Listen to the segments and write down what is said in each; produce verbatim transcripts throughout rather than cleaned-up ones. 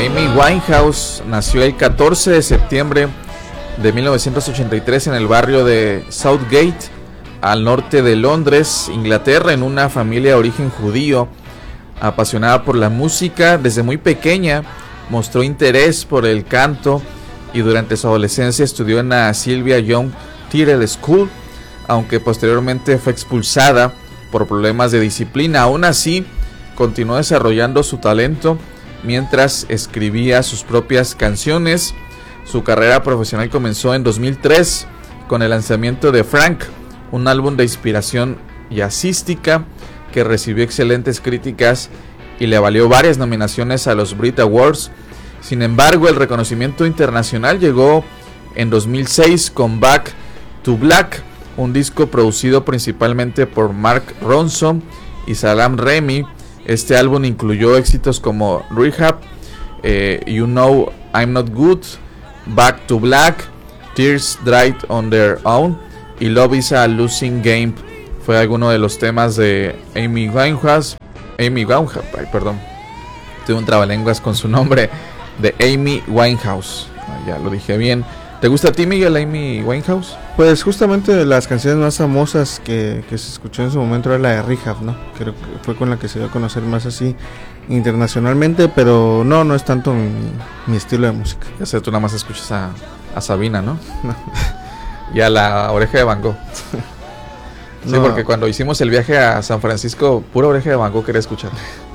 Amy Winehouse nació el catorce de septiembre de mil novecientos ochenta y tres en el barrio de Southgate, al norte de Londres, Inglaterra, en una familia de origen judío. Apasionada por la música, desde muy pequeña mostró interés por el canto y durante su adolescencia estudió en la Sylvia Young Theatre School, aunque posteriormente fue expulsada por problemas de disciplina. Aún así, continuó desarrollando su talento mientras escribía sus propias canciones. Su carrera profesional comenzó en dos mil tres con el lanzamiento de Frank, un álbum de inspiración jazzística que recibió excelentes críticas y le valió varias nominaciones a los Brit Awards. Sin embargo, el reconocimiento internacional llegó en dos mil seis con Back to Black, un disco producido principalmente por Mark Ronson y Salaam Remi. Este álbum incluyó éxitos como Rehab, eh, You Know I'm Not Good, Back to Black, Tears Dried on Their Own y Love is a Losing Game. Fue alguno de los temas de Amy Winehouse. Amy Winehouse, ay, perdón, tuve un trabalenguas con su nombre, de Amy Winehouse. Ya lo dije bien. ¿Te gusta a ti, Miguel, Amy Winehouse? Pues justamente las canciones más famosas que, que se escuchó en su momento era la de Rehab, ¿no? Creo que fue con la que se dio a conocer más así internacionalmente, pero no, no es tanto mi, mi estilo de música. Ya sé, tú nada más escuchas a, a Sabina, ¿no? No. Y a la Oreja de Van Gogh. Sí, no. Porque cuando hicimos el viaje a San Francisco, pura Oreja de Van Gogh quería escuchar.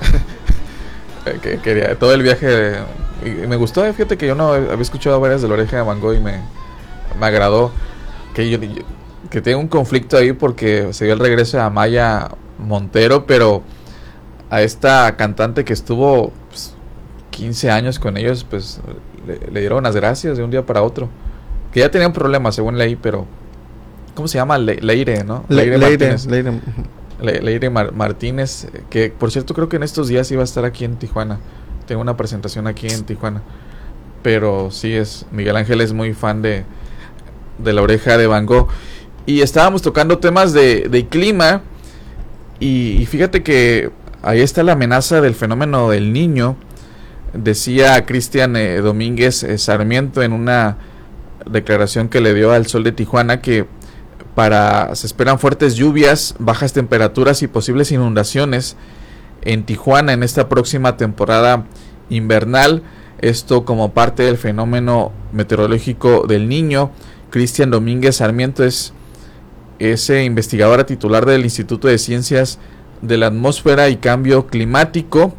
que, quería, todo el viaje... Y me gustó, fíjate que yo no había escuchado varias de la Oreja de Van Gogh y me, me agradó. Que yo, que tengo un conflicto ahí porque se dio el regreso de Amaya Montero, pero a esta cantante que estuvo pues, quince años con ellos, pues le, le dieron las gracias de un día para otro. Que ya tenían problemas, según leí, pero... ¿Cómo se llama? Le, Leire, ¿no? Leire, Leire Martínez. Leire, Le, Leire Mar, Martínez, que por cierto creo que en estos días iba a estar aquí en Tijuana. Tengo una presentación aquí en Tijuana. Pero sí, es Miguel Ángel es muy fan de, de la Oreja de Van Gogh. Y estábamos tocando temas de, de clima. Y, y fíjate que ahí está la amenaza del fenómeno del Niño. Decía Cristian eh, Domínguez eh, Sarmiento en una declaración que le dio al Sol de Tijuana que para se esperan fuertes lluvias, bajas temperaturas y posibles inundaciones en Tijuana en esta próxima temporada invernal. Esto como parte del fenómeno meteorológico del Niño. Cristian Domínguez Sarmiento es ese investigador titular del Instituto de Ciencias de la Atmósfera y Cambio Climático.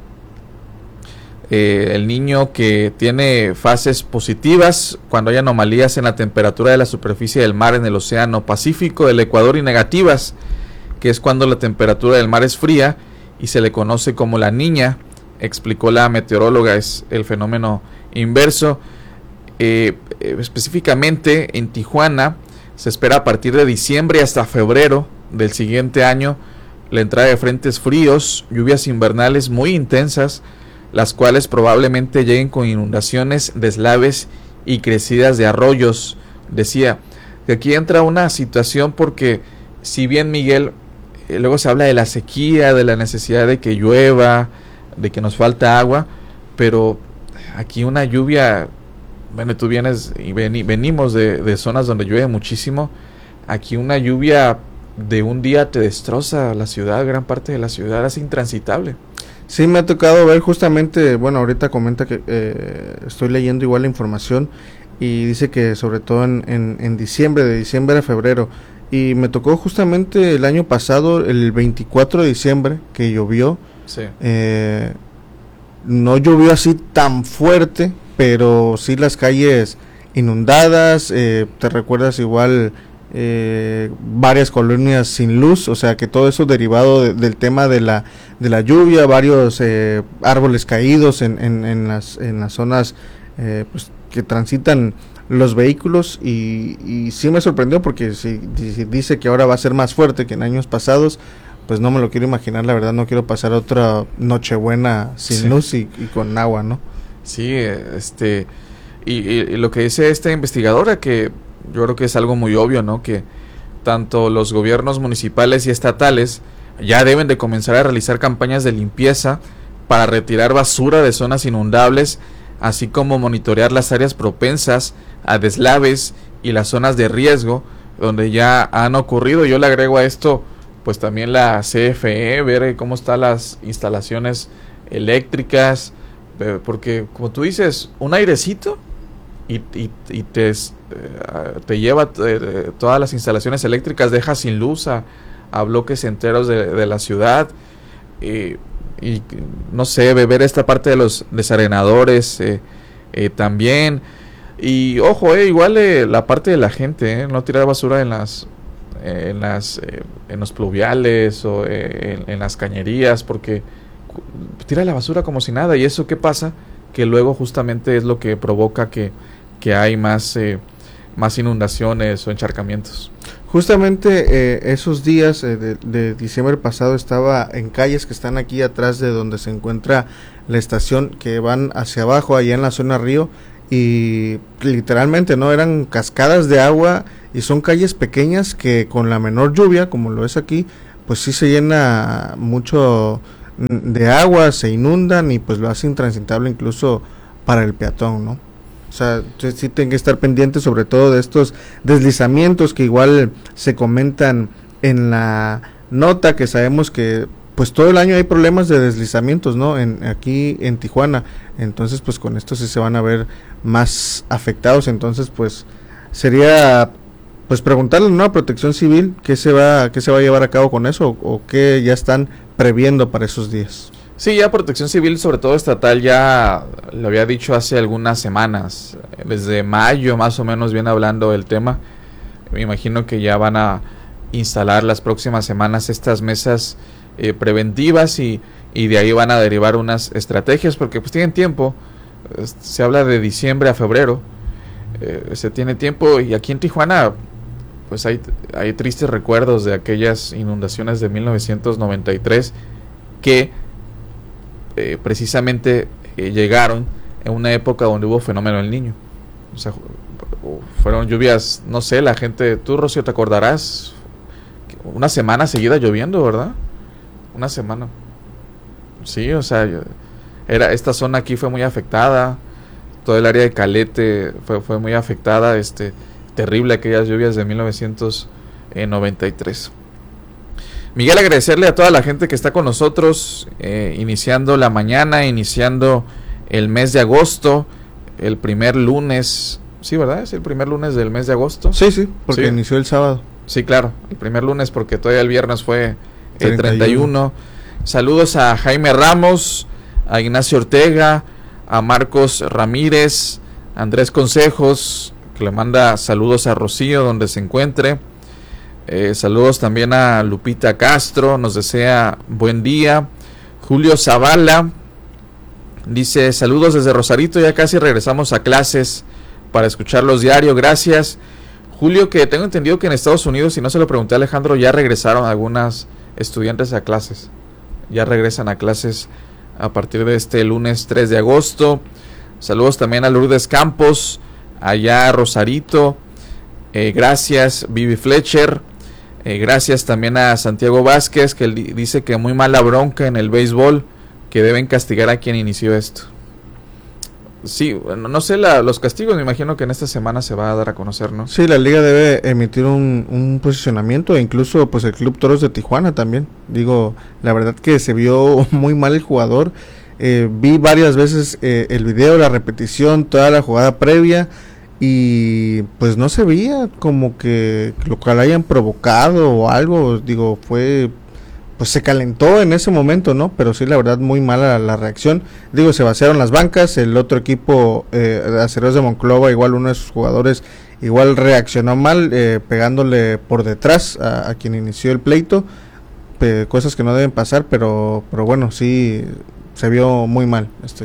Eh, el Niño que tiene fases positivas cuando hay anomalías en la temperatura de la superficie del mar en el Océano Pacífico del Ecuador y negativas, que es cuando la temperatura del mar es fría y se le conoce como la Niña, explicó la meteoróloga. Es el fenómeno inverso. Eh, eh, específicamente en Tijuana se espera a partir de diciembre hasta febrero del siguiente año la entrada de frentes fríos, lluvias invernales muy intensas, las cuales probablemente lleguen con inundaciones, deslaves y crecidas de arroyos. Decía que aquí entra una situación porque si bien Miguel, eh, luego se habla de la sequía, de la necesidad de que llueva, de que nos falta agua, pero aquí una lluvia, bueno, tú vienes y ven, venimos de, de zonas donde llueve muchísimo, aquí una lluvia de un día te destroza la ciudad, gran parte de la ciudad es intransitable. Sí, me ha tocado ver justamente, bueno, ahorita comenta que eh, estoy leyendo igual la información y dice que sobre todo en, en, en diciembre, de diciembre a febrero, y me tocó justamente el año pasado, el veinticuatro de diciembre, que llovió. Sí. Eh, no llovió así tan fuerte, pero sí las calles inundadas, eh, te recuerdas igual... Eh, varias colonias sin luz, o sea que todo eso derivado de, del tema de la de la lluvia, varios eh, árboles caídos en, en, en las en las zonas eh, pues, que transitan los vehículos y, y sí me sorprendió porque si, si dice que ahora va a ser más fuerte que en años pasados, pues no me lo quiero imaginar, la verdad no quiero pasar otra Nochebuena sin sí. luz y, y con agua, ¿no? Sí, este y, y, y lo que dice esta investigadora que yo creo que es algo muy obvio, ¿no? Que tanto los gobiernos municipales y estatales ya deben de comenzar a realizar campañas de limpieza para retirar basura de zonas inundables, así como monitorear las áreas propensas a deslaves y las zonas de riesgo donde ya han ocurrido. Yo le agrego a esto pues también la C F E, ver cómo están las instalaciones eléctricas, porque como tú dices, un airecito y, y, y te, te lleva eh, todas las instalaciones eléctricas, deja sin luz a, a bloques enteros de, de la ciudad. Y, y no sé, ver esta parte de los desarenadores eh, eh, también. Y ojo, eh, igual eh, la parte de la gente, eh, no tirar basura en las eh, en las eh, en los pluviales o eh, en, en las cañerías, porque tira la basura como si nada. Y eso, ¿qué pasa? Que luego justamente es lo que provoca que, que hay más eh, más inundaciones o encharcamientos. Justamente eh, esos días eh, de, de diciembre pasado estaba en calles que están aquí atrás de donde se encuentra la estación, que van hacia abajo allá en la zona río, y literalmente no eran cascadas de agua, y son calles pequeñas que con la menor lluvia como lo es aquí pues sí se llena mucho de agua, se inundan y pues lo hace intransitable incluso para el peatón, ¿no? O sea, sí tienen que estar pendientes sobre todo de estos deslizamientos que igual se comentan en la nota, que sabemos que pues todo el año hay problemas de deslizamientos, ¿no? En, aquí en Tijuana. Entonces pues con esto sí se van a ver más afectados. Entonces pues sería pues preguntarle, ¿no?, a Protección Civil qué se va, qué se va a llevar a cabo con eso, o, o qué ya están previendo para esos días. Sí, ya Protección Civil, sobre todo estatal, ya lo había dicho hace algunas semanas, desde mayo más o menos viene hablando del tema. Me imagino que ya van a instalar las próximas semanas estas mesas eh, preventivas y, y de ahí van a derivar unas estrategias, porque pues tienen tiempo. Se habla de diciembre a febrero, eh, se tiene tiempo, y aquí en Tijuana pues hay, hay tristes recuerdos de aquellas inundaciones de mil novecientos noventa y tres que Eh, precisamente eh, llegaron en una época donde hubo fenómeno del Niño. O sea, fueron lluvias, no sé, la gente, tú, Rocío, te acordarás, una semana seguida lloviendo, ¿verdad? Una semana. Sí, o sea, era, esta zona aquí fue muy afectada, todo el área de Calete fue, fue muy afectada, este, terrible aquellas lluvias de mil novecientos noventa y tres. Miguel, agradecerle a toda la gente que está con nosotros, eh, iniciando la mañana, iniciando el mes de agosto, el primer lunes, sí, ¿verdad? Es el primer lunes del mes de agosto. Sí, sí, porque sí. Inició el sábado. Sí, claro, el primer lunes, porque todavía el viernes fue el treinta y uno. Saludos a Jaime Ramos, a Ignacio Ortega, a Marcos Ramírez, a Andrés Consejos, que le manda saludos a Rocío donde se encuentre. Eh, saludos también a Lupita Castro, nos desea buen día. Julio Zavala dice saludos desde Rosarito, ya casi regresamos a clases para escucharlos diario, gracias. Julio, que tengo entendido que en Estados Unidos, y no se lo pregunté a Alejandro, ya regresaron algunas estudiantes a clases, ya regresan a clases a partir de este lunes tres de agosto. Saludos también a Lourdes Campos, allá a Rosarito, eh, gracias. Vivi Fletcher. Eh, gracias también a Santiago Vázquez, que él dice que muy mala bronca en el béisbol, que deben castigar a quien inició esto. Sí, no, no sé la, los castigos, me imagino que en esta semana se va a dar a conocer, ¿no? Sí, la liga debe emitir un, un posicionamiento, e incluso pues el Club Toros de Tijuana también. Digo, la verdad que se vio muy mal el jugador. Eh, vi varias veces eh, el video, la repetición, toda la jugada previa, y pues no se veía como que lo que lo hayan provocado o algo. Digo, fue, pues se calentó en ese momento, ¿no? Pero sí, la verdad, muy mala la, la reacción. Digo, se vaciaron las bancas, el otro equipo, eh, Acereros de Monclova, igual uno de sus jugadores, igual reaccionó mal, eh, pegándole por detrás a, a quien inició el pleito, eh, cosas que no deben pasar, pero, pero bueno, sí, se vio muy mal. Este.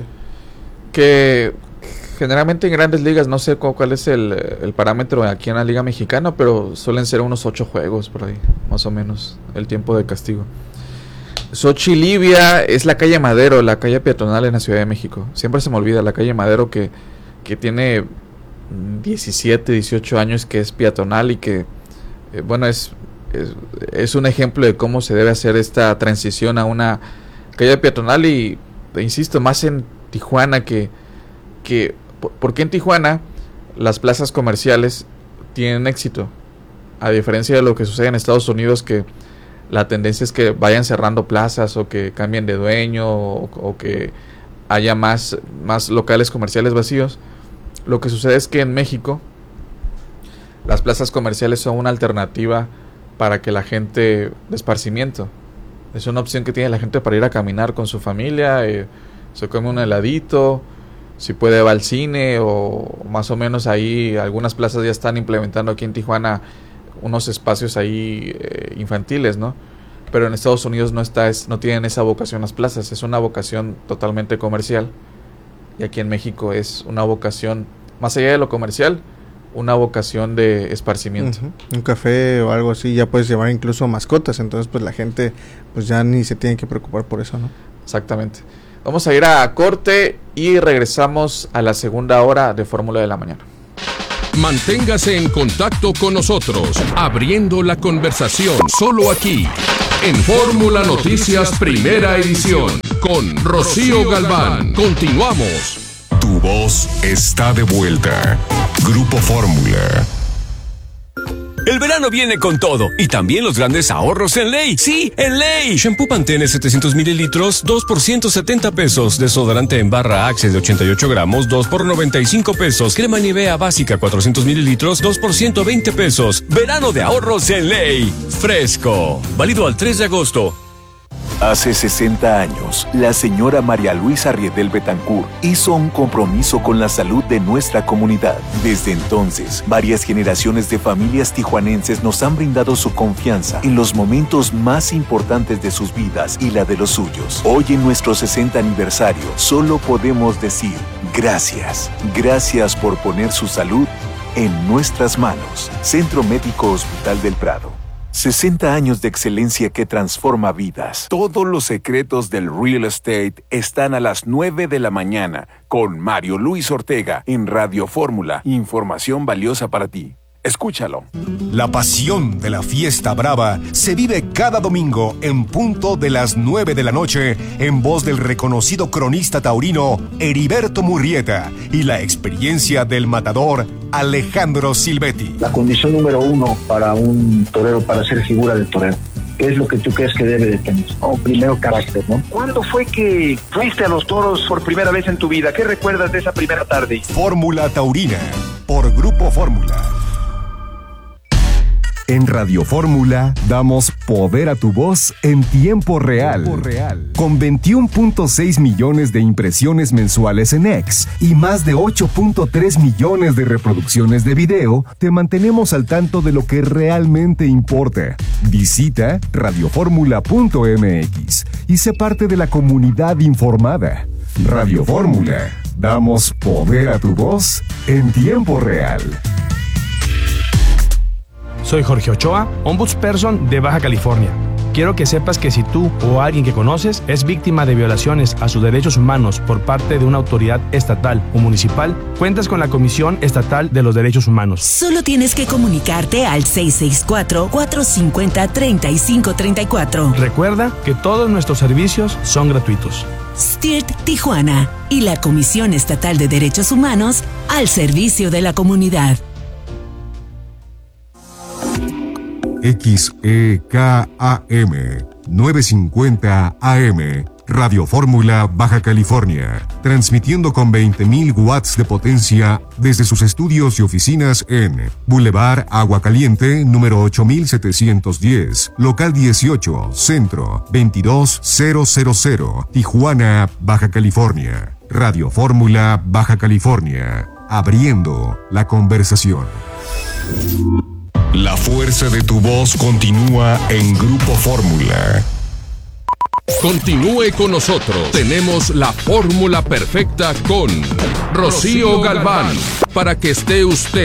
Que generalmente en grandes ligas, no sé cuál, cuál es el, el parámetro aquí en la Liga Mexicana, pero suelen ser unos ocho juegos por ahí, más o menos, el tiempo de castigo. Xochilivia es la calle Madero, la calle peatonal en la Ciudad de México. Siempre se me olvida la calle Madero, que, que tiene diecisiete, dieciocho años, que es peatonal y que, eh, bueno, es, es, es un ejemplo de cómo se debe hacer esta transición a una calle peatonal. Y, insisto, más en Tijuana, que que, ¿por qué en Tijuana las plazas comerciales tienen éxito? A diferencia de lo que sucede en Estados Unidos, que la tendencia es que vayan cerrando plazas o que cambien de dueño o, o que haya más, más locales comerciales vacíos. Lo que sucede es que en México las plazas comerciales son una alternativa para que la gente de esparcimiento. Es una opción que tiene la gente para ir a caminar con su familia, eh, se come un heladito, si puede va al cine, o más o menos ahí algunas plazas ya están implementando aquí en Tijuana unos espacios ahí eh, infantiles, ¿no? Pero en Estados Unidos no está, es, no tienen esa vocación las plazas, es una vocación totalmente comercial, y aquí en México es una vocación, más allá de lo comercial, una vocación de esparcimiento. Uh-huh. Un café o algo así, ya puedes llevar incluso mascotas, entonces pues la gente pues ya ni se tiene que preocupar por eso, ¿no? Exactamente. Vamos a ir a corte y regresamos a la segunda hora de Fórmula de la Mañana. Manténgase en contacto con nosotros, abriendo la conversación solo aquí, en Fórmula Noticias Primera Edición, con Rocío Galván. Continuamos. Tu voz está de vuelta. Grupo Fórmula. El verano viene con todo, y también los grandes ahorros en Ley. ¡Sí, en Ley! Shampoo Pantene setecientos mililitros, dos por ciento setenta pesos. Desodorante en barra Axe de ochenta y ocho gramos, dos por noventa y cinco pesos. Crema Nivea básica cuatrocientos mililitros, dos por ciento veinte pesos. Verano de ahorros en Ley. Fresco. Válido al tres de agosto. Hace sesenta años, la señora María Luisa Riedel Betancourt hizo un compromiso con la salud de nuestra comunidad. Desde entonces, varias generaciones de familias tijuanenses nos han brindado su confianza en los momentos más importantes de sus vidas y la de los suyos. Hoy, en nuestro sesenta aniversario, solo podemos decir gracias. Gracias por poner su salud en nuestras manos. Centro Médico Hospital del Prado. sesenta años de excelencia que transforma vidas. Todos los secretos del real estate están a las nueve de la mañana con Mario Luis Ortega en Radio Fórmula. Información valiosa para ti. Escúchalo. La pasión de la fiesta brava se vive cada domingo en punto de las nueve de la noche en voz del reconocido cronista taurino Heriberto Murrieta y la experiencia del matador Alejandro Silvetti. La condición número uno para un torero, para ser figura del torero, ¿qué es lo que tú crees que debe de tener? Oh, primero, carácter, ¿no? ¿Cuándo fue que fuiste a los toros por primera vez en tu vida? ¿Qué recuerdas de esa primera tarde? Fórmula Taurina, por Grupo Fórmula. En Radio Fórmula damos poder a tu voz en tiempo real. Tiempo real. Con veintiuno punto seis millones de impresiones mensuales en X y más de ocho punto tres millones de reproducciones de video, te mantenemos al tanto de lo que realmente importa. Visita radio fórmula punto m x y sé parte de la comunidad informada. Radio Fórmula, damos poder a tu voz en tiempo real. Soy Jorge Ochoa, Ombudsperson de Baja California. Quiero que sepas que si tú o alguien que conoces es víctima de violaciones a sus derechos humanos por parte de una autoridad estatal o municipal, cuentas con la Comisión Estatal de los Derechos Humanos. Solo tienes que comunicarte al seis seis cuatro, cuatro cinco cero, tres cinco tres cuatro. Recuerda que todos nuestros servicios son gratuitos. S T I R T Tijuana y la Comisión Estatal de Derechos Humanos al servicio de la comunidad. X E K A M novecientos cincuenta A M, Radio Fórmula Baja California, transmitiendo con veinte mil watts de potencia desde sus estudios y oficinas en Boulevard Agua Caliente, número ocho mil setecientos diez, local dieciocho, Centro, veintidós mil, Tijuana, Baja California. Radio Fórmula Baja California, abriendo la conversación. La fuerza de tu voz continúa en Grupo Fórmula. Continúe con nosotros. Tenemos la fórmula perfecta con Rocío Galván para que esté usted